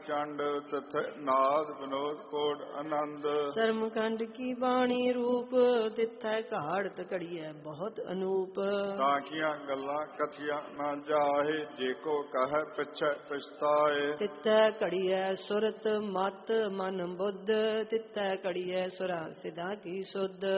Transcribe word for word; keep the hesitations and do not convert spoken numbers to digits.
ਚੰਡ ਤਥ ਨਾਦ ਵਿਨੋਦ ਕੋਟ ਆਨੰਦ। ਸਰਮਕੰਡ ਕੀ ਬਾਣੀ ਰੂਪ ਤਿੱਥੈ ਘਾੜਤ ਘੜੀਐ ਬਹੁਤ ਅਨੂਪ। ਤਾਕੀਆਂ ਗੱਲਾਂ ਕਥੀਆਂ ਨਾ ਜਾਹੇ ਜੇ ਕੋ ਕਹੈ ਪਿਛੈ ਪਛਤਾਏ। ਤਿੱਥੈ ਘੜੀਐ ਸੁਰਤ ਮਤ ਮਨ ਬੁੱਧ ਤਿੱਥੈ ਘੜੀਐ ਸੁਰਾ ਸਿਧਾ ਕੀ ਸੁਧ।